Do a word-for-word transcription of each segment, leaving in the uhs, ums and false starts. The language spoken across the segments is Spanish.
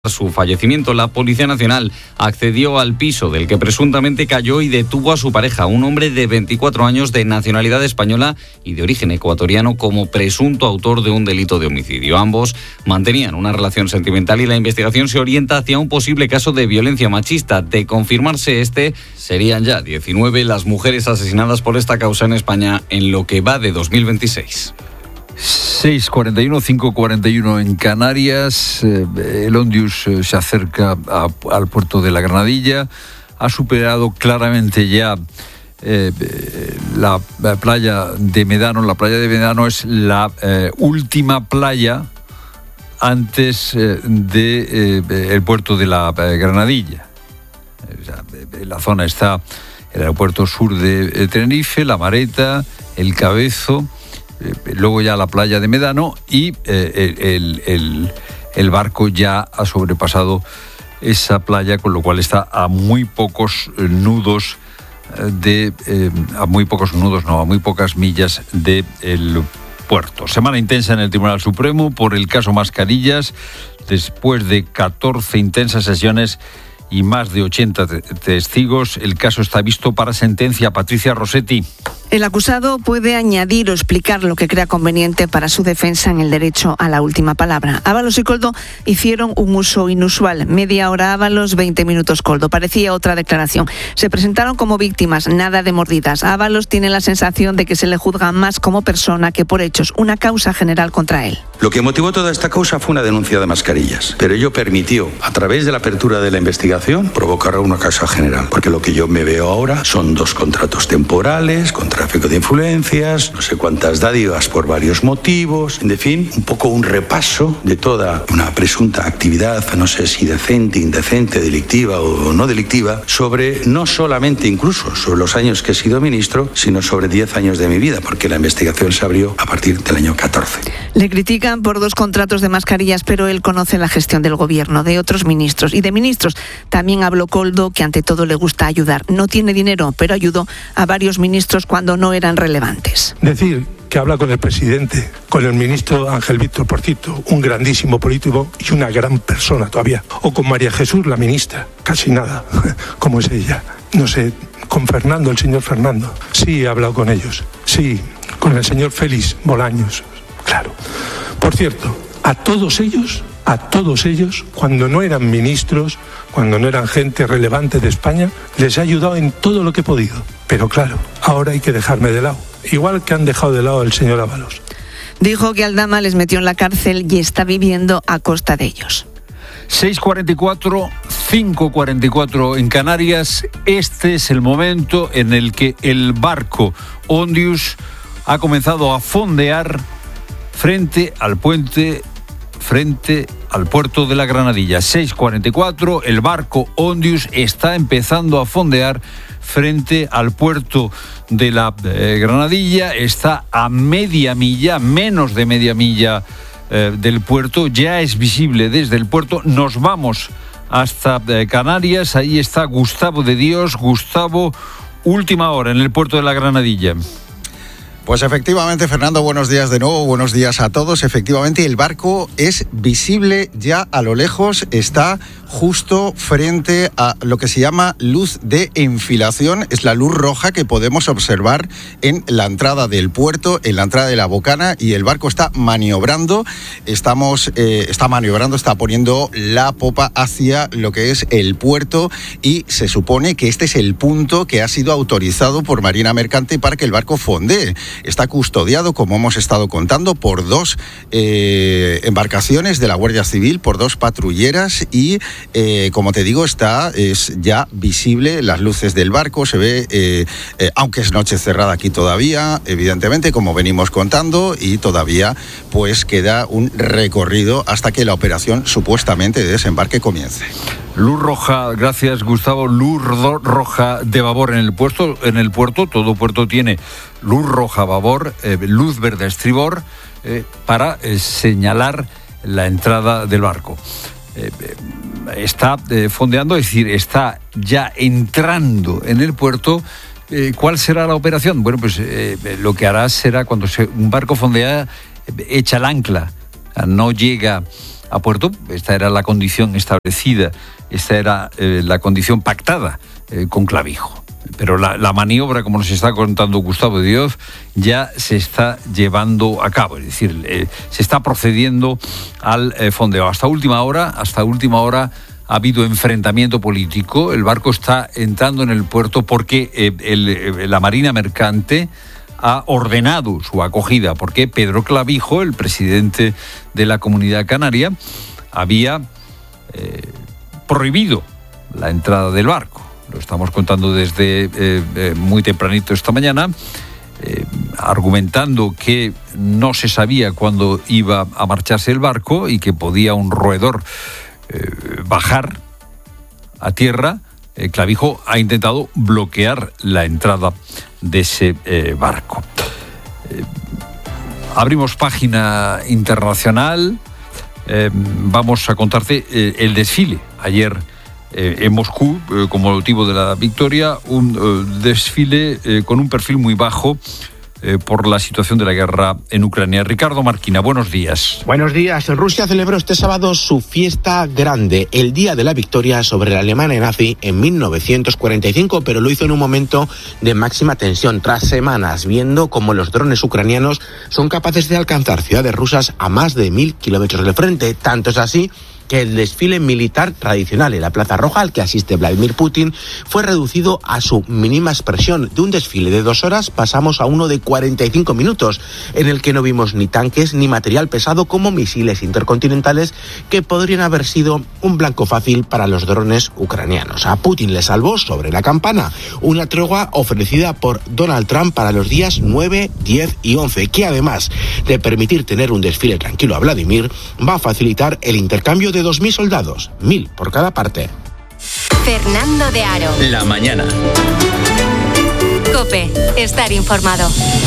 su fallecimiento. La Policía Nacional accedió al piso del que presuntamente cayó y detuvo a su pareja, un hombre de veinticuatro años de nacionalidad española y de origen ecuatoriano, como presunto autor de un delito de homicidio. Ambos mantenían una relación sentimental y la investigación se orienta hacia un posible caso de violencia machista. De confirmarse este, serían ya diecinueve las mujeres asesinadas por esta causa en España en lo que va de dos mil veintiséis. seis cuarenta y uno, cinco cuarenta y uno en Canarias. Eh, el Ondius eh, se acerca a, al puerto de la Granadilla. Ha superado claramente ya eh, la, la playa de Medano. La playa de Medano es la eh, última playa antes eh, de eh, el puerto de la eh, Granadilla. O sea, la zona está el aeropuerto sur de eh, Tenerife, La Mareta, El Cabezo, luego ya la playa de Medano y eh, el, el, el barco ya ha sobrepasado esa playa, con lo cual está a muy pocos nudos de eh, a muy pocos nudos, no, a muy pocas millas del puerto. Semana intensa en el Tribunal Supremo por el caso Mascarillas, después de catorce intensas sesiones y más de ochenta te- testigos. El caso está visto para sentencia. Patricia Rossetti. El acusado puede añadir o explicar lo que crea conveniente para su defensa en el derecho a la última palabra. Ábalos y Coldo hicieron un uso inusual. Media hora Ábalos, veinte minutos Coldo. Parecía otra declaración. Se presentaron como víctimas, nada de mordidas. Ábalos tiene la sensación de que se le juzga más como persona que por hechos. Una causa general contra él. Lo que motivó toda esta causa fue una denuncia de Mascarillas, pero ello permitió, a través de la apertura de la investigación, provocar una causa general, porque lo que yo me veo ahora son dos contratos temporales, con tráfico de influencias, no sé cuántas dádivas por varios motivos, en fin, un poco un repaso de toda una presunta actividad, no sé si decente, indecente, delictiva o no delictiva, sobre no solamente incluso sobre los años que he sido ministro, sino sobre diez años de mi vida, porque la investigación se abrió a partir del año catorce. Le critican por dos contratos de mascarillas, pero él conoce la gestión del gobierno, de otros ministros y de ministros. También habló Coldo, que ante todo le gusta ayudar. No tiene dinero, pero ayudó a varios ministros cuando no eran relevantes. Decir que habla con el presidente, con el ministro Ángel Víctor Porcito, un grandísimo político y una gran persona todavía, o con María Jesús, la ministra, casi nada, como es ella. No sé, con Fernando, el señor Fernando, sí he hablado con ellos, sí, con el señor Félix Bolaños, claro. Por cierto, a todos ellos, a todos ellos, cuando no eran ministros, cuando no eran gente relevante de España, les he ayudado en todo lo que he podido. Pero claro, ahora hay que dejarme de lado, igual que han dejado de lado al señor Ábalos. Dijo que Aldama les metió en la cárcel y está viviendo a costa de ellos. seis cuarenta y cuatro, cinco cuarenta y cuatro en Canarias. Este es el momento en el que el barco Ondius ha comenzado a fondear frente al puente, frente al puerto de la Granadilla. seis cuarenta y cuatro, el barco Ondius está empezando a fondear frente al puerto de la eh, Granadilla. Está a media milla, menos de media milla eh, del puerto. Ya es visible desde el puerto. Nos vamos hasta eh, Canarias. Ahí está Gustavo de Dios. Gustavo, última hora en el puerto de la Granadilla. Pues efectivamente, Fernando, buenos días de nuevo, buenos días a todos. Efectivamente, el barco es visible ya a lo lejos, está justo frente a lo que se llama luz de enfilación. Es la luz roja que podemos observar en la entrada del puerto, en la entrada de la Bocana, y el barco está maniobrando, estamos, eh, está maniobrando, está poniendo la popa hacia lo que es el puerto, y se supone que este es el punto que ha sido autorizado por Marina Mercante para que el barco fondee. Está custodiado, como hemos estado contando, por dos eh, embarcaciones de la Guardia Civil, por dos patrulleras, y eh, como te digo, está es ya visible las luces del barco. Se ve, eh, eh, aunque es noche cerrada aquí todavía, evidentemente, como venimos contando, y todavía pues queda un recorrido hasta que la operación supuestamente de desembarque comience. Luz roja, gracias Gustavo, luz ro- roja de babor en el puerto, en el puerto, todo puerto tiene luz roja a babor, eh, luz verde a estribor, eh, para eh, señalar la entrada del barco. Eh, eh, está eh, fondeando, es decir, está ya entrando en el puerto. Eh, ¿Cuál será la operación? Bueno, pues eh, lo que hará será, cuando se, un barco fondea, eh, echa el ancla, no llega a puerto. Esta era la condición establecida, esta era eh, la condición pactada eh, con Clavijo. Pero la, la maniobra, como nos está contando Gustavo Díaz, ya se está llevando a cabo, es decir, eh, se está procediendo al eh, fondeo. Hasta última hora, hasta última hora ha habido enfrentamiento político. El barco está entrando en el puerto porque eh, el, eh, la Marina Mercante ha ordenado su acogida, porque Pedro Clavijo, el presidente de la Comunidad Canaria, había eh, prohibido la entrada del barco. Lo estamos contando desde eh, eh, muy tempranito esta mañana, eh, argumentando que no se sabía cuándo iba a marcharse el barco y que podía un roedor eh, bajar a tierra. Eh, Clavijo ha intentado bloquear la entrada de ese eh, barco. Eh, abrimos página internacional. Eh, vamos a contarte eh, el desfile ayer eh, en Moscú, eh, como motivo de la victoria, un eh, desfile eh, con un perfil muy bajo eh, por la situación de la guerra en Ucrania. Ricardo Marquina, buenos días. Buenos días. Rusia celebró este sábado su fiesta grande, el Día de la Victoria sobre la Alemania nazi en mil novecientos cuarenta y cinco, pero lo hizo en un momento de máxima tensión, tras semanas viendo cómo los drones ucranianos son capaces de alcanzar ciudades rusas a más de mil kilómetros del frente. Tanto es así que el desfile militar tradicional en la Plaza Roja al que asiste Vladimir Putin fue reducido a su mínima expresión. De un desfile de dos horas pasamos a uno de cuarenta y cinco minutos, en el que no vimos ni tanques ni material pesado como misiles intercontinentales que podrían haber sido un blanco fácil para los drones ucranianos. A Putin le salvó sobre la campana una tregua ofrecida por Donald Trump para los días nueve, diez y once, que además de permitir tener un desfile tranquilo a Vladimir, va a facilitar el intercambio de dos mil soldados, mil por cada parte. Fernando de Aro. La mañana. COPE. Estar informado.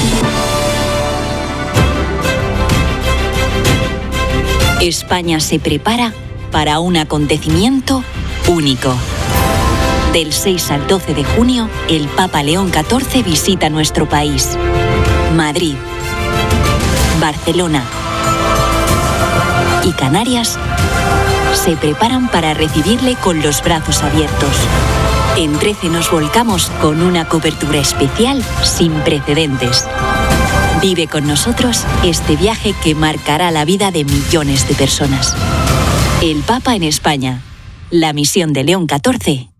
España se prepara para un acontecimiento único. Del seis al doce de junio, el Papa León catorce visita nuestro país. Madrid, Barcelona y Canarias se preparan para recibirle con los brazos abiertos. En trece nos volcamos con una cobertura especial sin precedentes. Vive con nosotros este viaje que marcará la vida de millones de personas. El Papa en España. La misión de León catorce